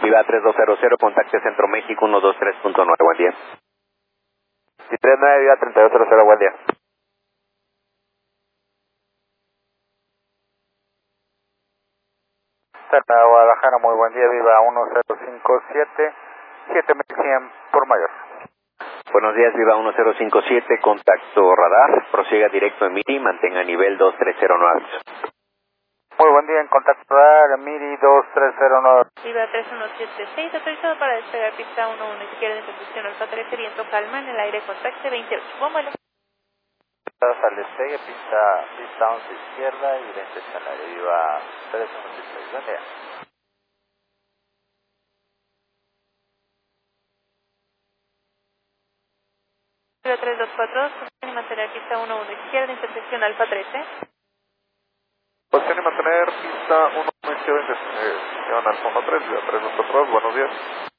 Viva 3200, contacte Centro México 123.9, buen día. 39, Viva 3200, buen día. Santa Guadalajara, muy buen día, Viva 1057, 7100 por mayor. Buenos días, Viva 1057, contacto radar, prosiga directo en MIRI, mantenga nivel 2309. Muy buen día, en contacto radar, Miri 2309. Viva 3176, autorizado para despegar pista 11 izquierda en conducción alfa 13, viento calma en el aire, contacte 28. Buen vuelo. Al despegue, pista 11 izquierda y 20 escenario, Viva 316, buen día. Viva 3242, y mantener pista 11 izquierda, intersección alfa 13. Posición y mantener pista 1 izquierda, intersección alfa 13, Viva 324, buenos días.